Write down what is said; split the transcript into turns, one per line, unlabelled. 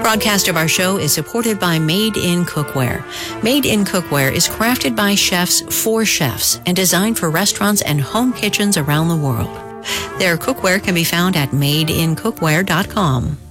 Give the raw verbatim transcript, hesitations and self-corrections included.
Broadcast of our show is supported by Made in Cookware. Made in Cookware is crafted by chefs for chefs and designed for restaurants and home kitchens around the world. Their cookware can be found at made in cookware dot com.